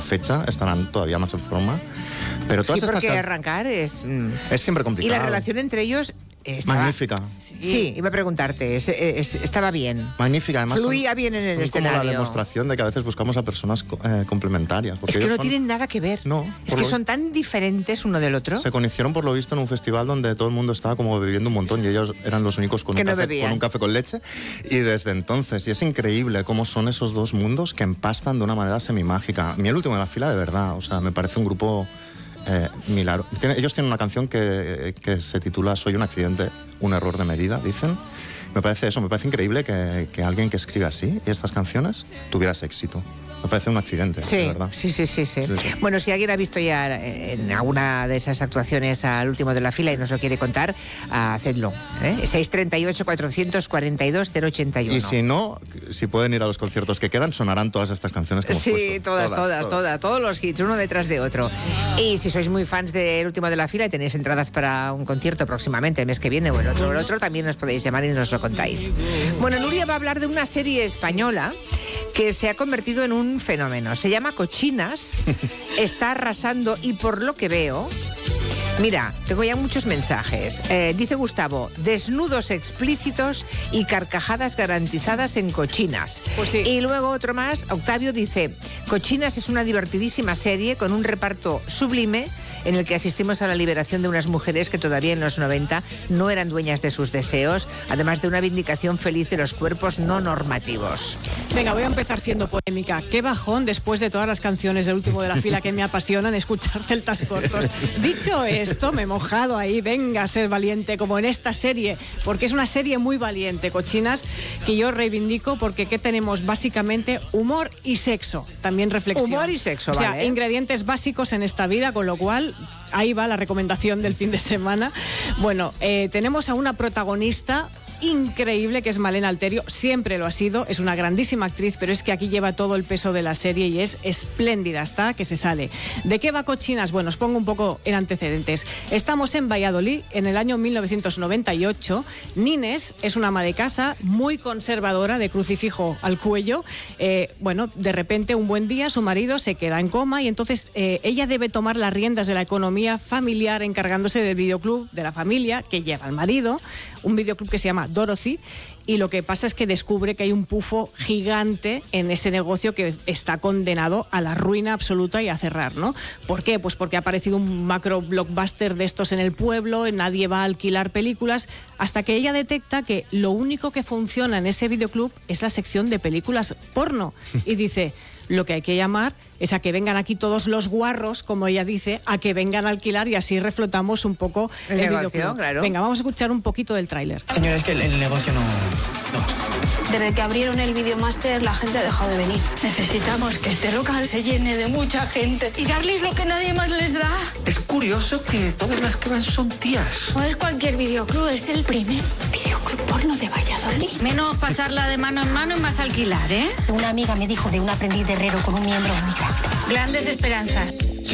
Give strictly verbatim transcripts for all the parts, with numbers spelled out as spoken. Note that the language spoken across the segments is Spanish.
fecha estarán todavía más en forma. Pero todas sí, porque estas arrancar es... es siempre complicado. Y la relación entre ellos... Estaba, magnífica. Sí, sí, iba a preguntarte, es, es, estaba bien. Magnífica, además. Fluía son, bien en el son escenario. como la demostración de que a veces buscamos a personas eh, complementarias. Es que no son, tienen nada que ver. No. Es que lo, son tan diferentes uno del otro. Se conocieron por lo visto en un festival donde todo el mundo estaba como bebiendo un montón y ellos eran los únicos con, un, no café, con un café con leche. Y desde entonces, y es increíble cómo son esos dos mundos que empastan de una manera semimágica. A mí el último de la fila, de verdad, o sea, me parece un grupo... Eh, milagro. Tiene, ellos tienen una canción que, que se titula Soy un accidente, un error de medida, dicen. Me parece eso, me parece increíble que, que alguien que escriba así y estas canciones tuviera ese éxito. Me parece un accidente, sí, de verdad. Sí, sí, sí, sí, sí, sí. Bueno, si alguien ha visto ya en alguna de esas actuaciones al último de la fila y nos lo quiere contar, hacedlo. ¿eh? seis treinta y ocho, cuatrocientos cuarenta y dos, cero ochenta y uno. Y si no, si pueden ir a los conciertos que quedan, sonarán todas estas canciones que hemos Sí, puesto. todas, todas, todas, todas, todos los hits, uno detrás de otro. Y si sois muy fans del último de la fila y tenéis entradas para un concierto próximamente, el mes que viene o el otro, o el otro, también nos podéis llamar y nos lo contáis. Bueno, Nuria va a hablar de una serie española que se ha convertido en un fenómeno. Se llama Cochinas, está arrasando y por lo que veo... Mira, tengo ya muchos mensajes. Eh, dice Gustavo, desnudos explícitos y carcajadas garantizadas en Cochinas. Pues sí. Y luego otro más, Octavio dice, Cochinas es una divertidísima serie con un reparto sublime en el que asistimos a la liberación de unas mujeres que todavía en los noventa no eran dueñas de sus deseos, además de una vindicación feliz de los cuerpos no normativos. Venga, voy a empezar siendo polémica. Qué bajón después de todas las canciones del último de la fila que me apasionan escuchar celtas cortos. Dicho esto, me he mojado ahí, venga a ser valiente, como en esta serie, porque es una serie muy valiente, Cochinas, que yo reivindico porque ¿qué tenemos? Básicamente humor y sexo, también reflexión. Humor y sexo, o sea, vale. ingredientes básicos en esta vida, con lo cual... Ahí va la recomendación del fin de semana. Bueno, eh, tenemos a una protagonista increíble que es Malena Alterio, siempre lo ha sido, es una grandísima actriz, pero es que aquí lleva todo el peso de la serie y es espléndida, está que se sale. ¿De qué va Cochinas? Bueno, os pongo un poco en antecedentes. Estamos en Valladolid en el año mil novecientos noventa y ocho. Nines es una ama de casa muy conservadora, de crucifijo al cuello. Eh, bueno, de repente un buen día su marido se queda en coma y entonces eh, ella debe tomar las riendas de la economía familiar encargándose del videoclub de la familia que lleva al marido, un videoclub que se llama Dorothy, y lo que pasa es que descubre que hay un pufo gigante en ese negocio que está condenado a la ruina absoluta y a cerrar, ¿no? ¿Por qué? Pues porque ha aparecido un macro blockbuster de estos en el pueblo, nadie va a alquilar películas, hasta que ella detecta que lo único que funciona en ese videoclub es la sección de películas porno, y dice... Lo que hay que llamar es a que vengan aquí todos los guarros, como ella dice, a que vengan a alquilar y así reflotamos un poco el, el negocio, videoclub. Claro. Venga, vamos a escuchar un poquito del tráiler. Señora, es que el, el negocio no, no... Desde que abrieron el Videomaster, la gente ha dejado de venir. Necesitamos que este local se llene de mucha gente y darles lo que nadie más les da. Es curioso que todas las que van son tías. No es cualquier videoclub, es el primer videoclub porno de Valladolid. Menos pasarla de mano en mano y más alquilar, ¿eh? Una amiga me dijo de un aprendiz de herrero con un miembro único. Grandes esperanzas.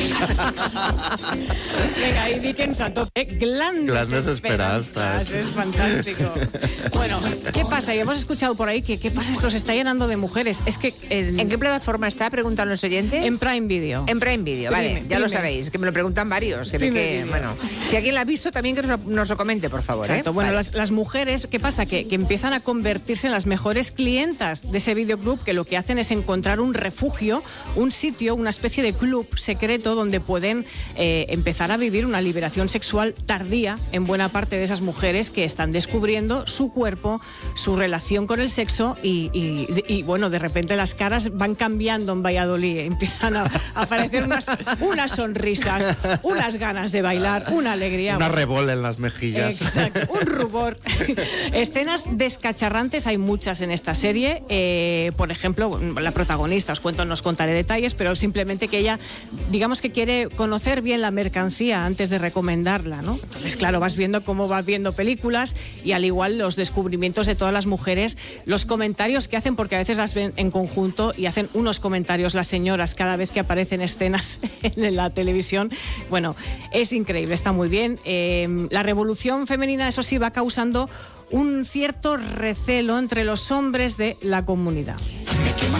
Venga, ahí Dickens a tope. Grandes, Grandes esperanzas. esperanzas. Es fantástico. Bueno, ¿qué pasa? Y hemos escuchado por ahí que ¿qué pasa? Esto se está llenando de mujeres. Es que... En, ¿En qué plataforma está? Preguntan los oyentes. En Prime Video. En Prime Video, vale. Prime, ya lo Prime. sabéis, que me lo preguntan varios. Que ve que, bueno, si alguien la ha visto, también que nos lo, nos lo comente, por favor. Exacto. ¿eh? Bueno, Vale. las, las mujeres, ¿qué pasa? Que, que empiezan a convertirse en las mejores clientas de ese videoclub, que lo que hacen es encontrar un refugio, un sitio, una especie de club secreto donde pueden eh, empezar a vivir una liberación sexual tardía en buena parte de esas mujeres que están descubriendo su cuerpo, su relación con el sexo y, y, y bueno, de repente las caras van cambiando en Valladolid, empiezan a, a aparecer unas, unas sonrisas, unas ganas de bailar, una alegría. Una rebola en las mejillas. Exacto, un rubor. Escenas descacharrantes hay muchas en esta serie. Eh, por ejemplo, la protagonista, os cuento, no os contaré detalles, pero simplemente que ella, digamos que quiere conocer bien la mercancía antes de recomendarla, ¿no? Entonces, claro, vas viendo cómo vas viendo películas y al igual los descubrimientos de todas las mujeres, los comentarios que hacen, porque a veces las ven en conjunto y hacen unos comentarios las señoras cada vez que aparecen escenas en la televisión. Bueno, es increíble, está muy bien. Eh, la revolución femenina, eso sí, va causando un cierto recelo entre los hombres de la comunidad.